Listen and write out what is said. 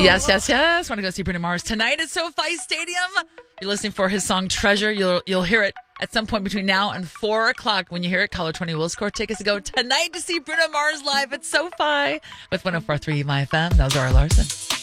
Yes. Want to go see Bruno Mars tonight at SoFi Stadium. You're listening for his song Treasure. You'll hear it at some point between now and 4 o'clock. When you hear it, caller 20 will score tickets to go tonight to see Bruno Mars live at SoFi with 104.3 MyFM. That was Zara Larson.